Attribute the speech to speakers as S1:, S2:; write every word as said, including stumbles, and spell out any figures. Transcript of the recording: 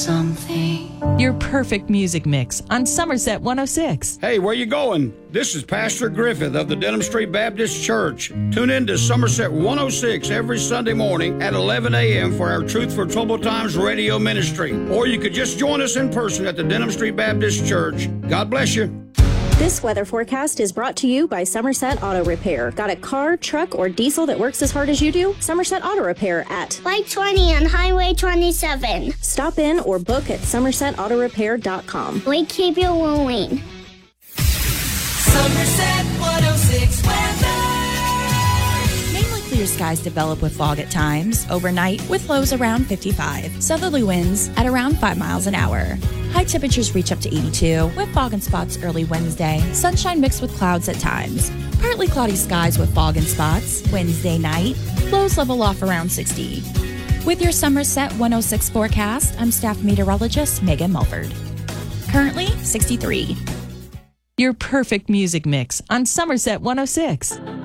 S1: something.
S2: Your perfect music mix on Somerset one oh six.
S3: Hey, where you going? This is Pastor Griffith of the Denham Street Baptist Church. Tune in to Somerset one oh six every Sunday morning at eleven a.m. for our Truth for Troubled Times radio ministry. Or you could just join us in person at the Denham Street Baptist Church. God bless you.
S4: This weather forecast is brought to you by Somerset Auto Repair. Got a car, truck, or diesel that works as hard as you do? Somerset Auto Repair at
S5: Light twenty on Highway twenty-seven.
S4: Stop in or book at somerset auto repair dot com.
S5: We keep you willing.
S6: Somerset one oh six weather.
S7: Mainly clear skies develop with fog at times, overnight with lows around fifty-five. Southerly winds at around five miles an hour. High temperatures reach up to eighty-two, with fog and spots early Wednesday. Sunshine mixed with clouds at times. Partly cloudy skies with fog and spots. Wednesday night, lows level off around sixty. With your Somerset one oh six forecast, I'm staff meteorologist Megan Mulford. Currently sixty-three.
S2: Your perfect music mix on Somerset one oh six.